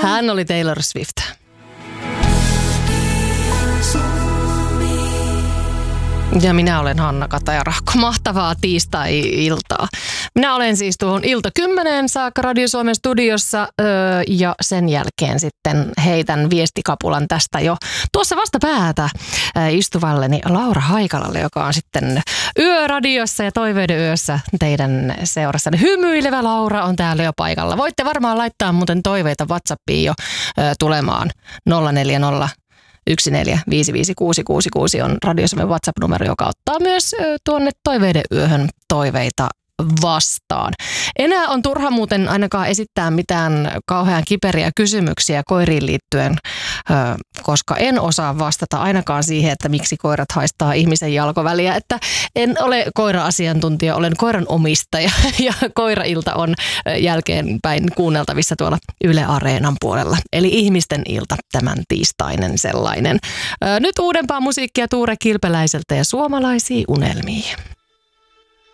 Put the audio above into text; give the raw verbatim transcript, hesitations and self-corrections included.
Hän oli Taylor Swift. Ja minä olen Hanna Kataja-Rahko. Mahtavaa tiistai-iltaa. Minä olen siis tuohon ilta kymmeneen saakka Radio Suomen studiossa öö, ja sen jälkeen sitten heitän viestikapulan tästä jo tuossa vastapäätä öö, istuvalleni Laura Haikalalle, joka on sitten yöradiossa ja toiveiden yössä teidän seurassanne. Hymyilevä Laura on täällä jo paikalla. Voitte varmaan laittaa muuten toiveita WhatsAppiin jo öö, tulemaan nolla neljä nolla yksi neljä viisi viisi kuusi kuusi kuusi on Radio Suomen WhatsApp-numero, joka ottaa myös tuonne toiveiden yöhön toiveita vastaan. Enää on turha muuten ainakaan esittää mitään kauhean kiperiä kysymyksiä koiriin liittyen, koska en osaa vastata ainakaan siihen, että miksi koirat haistaa ihmisen jalkoväliä. Että en ole koira-asiantuntija, olen koiran omistaja ja koirailta on jälkeenpäin kuunneltavissa tuolla Yle Areenan puolella. Eli ihmisten ilta, tämän tiistainen sellainen. Nyt uudempaa musiikkia Tuure Kilpeläiseltä ja Suomalaisia unelmia.